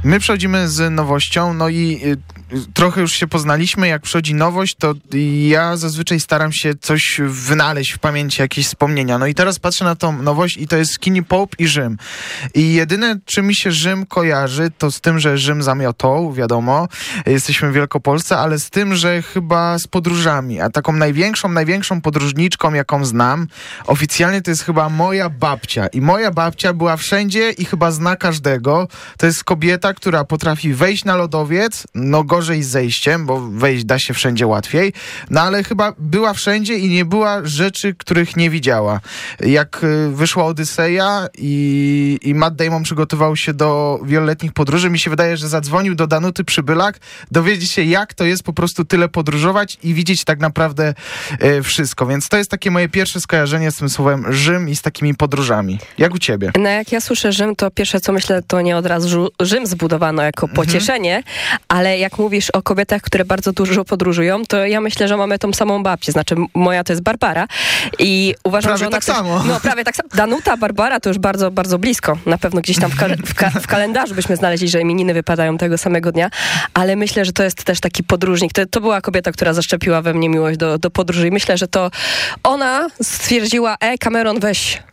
My przechodzimy z nowością, no i trochę już się poznaliśmy. Jak przychodzi nowość, to ja zazwyczaj staram się coś wynaleźć w pamięci, jakieś wspomnienia. No i teraz patrzę na tą nowość i to jest Skinny Pope i Rzym. I jedyne, czym mi się Rzym kojarzy, to z tym, że Rzym zamiotą, wiadomo, jesteśmy w Wielkopolsce, ale z tym, że chyba z podróżami. A taką największą podróżniczką, jaką znam, oficjalnie to jest chyba moja babcia. I moja babcia była wszędzie i chyba zna każdego. To jest kobieta, która potrafi wejść na lodowiec, no gorzej z zejściem, bo wejść da się wszędzie łatwiej, no ale chyba była wszędzie i nie była rzeczy, których nie widziała. Jak wyszła Odyseja i Matt Damon przygotował się do wieloletnich podróży, mi się wydaje, że zadzwonił do Danuty Przybylak, dowiedzieć się, jak to jest po prostu tyle podróżować i widzieć tak naprawdę wszystko. Więc to jest takie moje pierwsze skojarzenie z tym słowem Rzym i z takimi podróżami. Jak u ciebie? No jak ja słyszę Rzym, to pierwsze co myślę, to nie od razu Rzym zbudowano jako pocieszenie, ale jak mówisz o kobietach, które bardzo dużo podróżują, to ja myślę, że mamy tą samą babcię. Znaczy moja to jest Barbara i uważam, prawie że ona tak samo. No prawie tak samo. Danuta, Barbara to już bardzo, bardzo blisko. Na pewno gdzieś tam w kalendarzu byśmy znaleźli, że imieniny wypadają tego samego dnia, ale myślę, że to jest też taki podróżnik. To była kobieta, która zaszczepiła we mnie miłość do podróży i myślę, że to ona stwierdziła, Cameron, weź